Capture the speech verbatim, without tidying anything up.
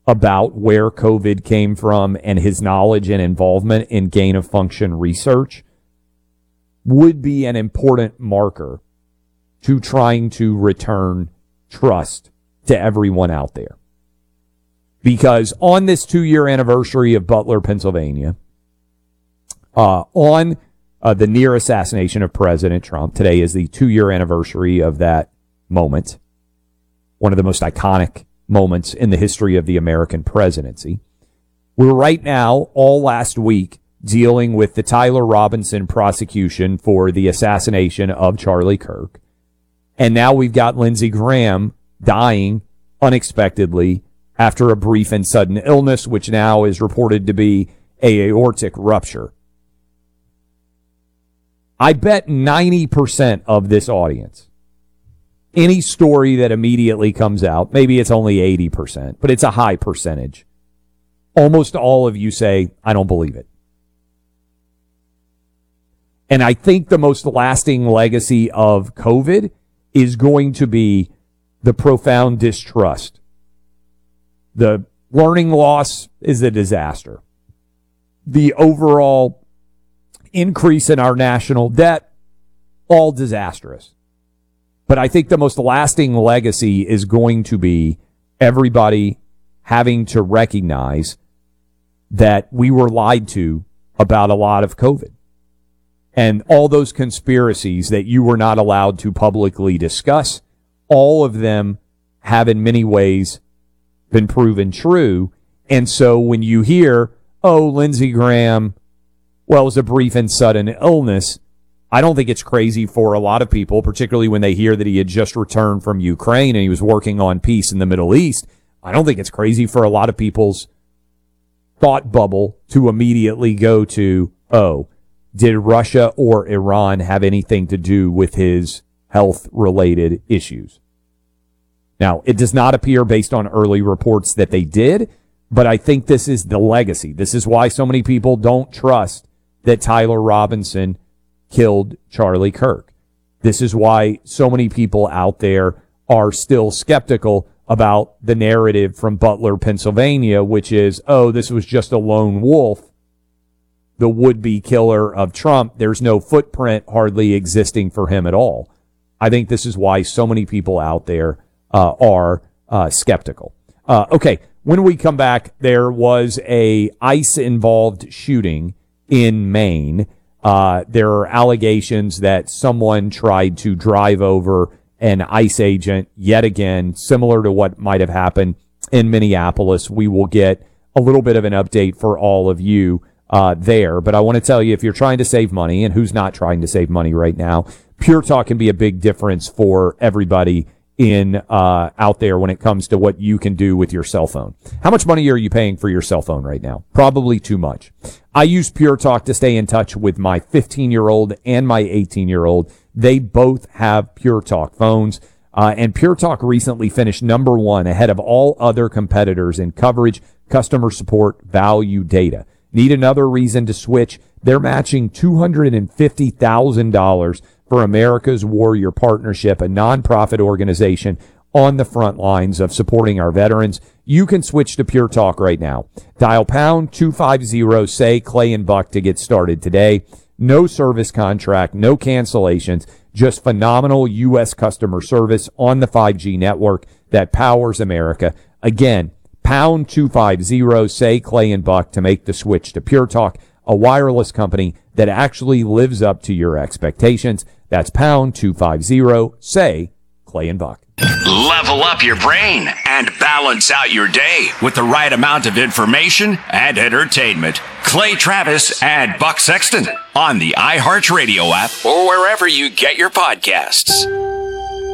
about where COVID came from and his knowledge and involvement in gain-of-function research would be an important marker to trying to return trust to everyone out there. Because on this two-year anniversary of Butler, Pennsylvania, uh, on uh, the near assassination of President Trump, today is the two-year anniversary of that moment, one of the most iconic moments in the history of the American presidency. We're right now, all last week, dealing with the Tyler Robinson prosecution for the assassination of Charlie Kirk. And now we've got Lindsey Graham dying unexpectedly after a brief and sudden illness, which now is reported to be a aortic rupture. I bet ninety percent of this audience, any story that immediately comes out, maybe it's only eighty percent, but it's a high percentage. Almost all of you say, I don't believe it. And I think the most lasting legacy of COVID is going to be the profound distrust. The learning loss is a disaster. The overall increase in our national debt, all disastrous. But I think the most lasting legacy is going to be everybody having to recognize that we were lied to about a lot of COVID. And all those conspiracies that you were not allowed to publicly discuss, all of them have in many ways been proven true. And so when you hear, oh, Lindsey Graham, well, it was a brief and sudden illness, I don't think it's crazy for a lot of people, particularly when they hear that he had just returned from Ukraine and he was working on peace in the Middle East. I don't think it's crazy for a lot of people's thought bubble to immediately go to, oh, did Russia or Iran have anything to do with his health-related issues? Now, it does not appear based on early reports that they did, but I think this is the legacy. This is why so many people don't trust that Tyler Robinson killed Charlie Kirk. This is why so many people out there are still skeptical about the narrative from Butler, Pennsylvania, which is, oh, this was just a lone wolf, the would-be killer of Trump. There's no footprint hardly existing for him at all. I think this is why so many people out there uh, are uh, skeptical. Uh, okay, when we come back, there was a ICE-involved shooting in Maine. Uh, there are allegations that someone tried to drive over an ICE agent yet again, similar to what might have happened in Minneapolis. We will get a little bit of an update for all of you uh, there. But I want to tell you, if you're trying to save money, and who's not trying to save money right now, Pure Talk can be a big difference for everybody in uh, out there when it comes to what you can do with your cell phone. How much money are you paying for your cell phone right now? Probably too much. I use Pure Talk to stay in touch with my fifteen-year-old and my eighteen-year-old. They both have Pure Talk phones, uh, and Pure Talk recently finished number one ahead of all other competitors in coverage, customer support, value, data. Need another reason to switch? They're matching two hundred fifty thousand dollars for America's Warrior Partnership, a nonprofit organization on the front lines of supporting our veterans. You can switch to Pure Talk right now. Dial pound two fifty, say Clay and Buck to get started today. No service contract, no cancellations, just phenomenal U S customer service on the five G network that powers America. Again, pound two fifty, say Clay and Buck to make the switch to Pure Talk, a wireless company that actually lives up to your expectations. That's pound two fifty, say Clay and Buck. Level up your brain and balance out your day with the right amount of information and entertainment. Clay Travis and Buck Sexton on the iHeartRadio app or wherever you get your podcasts.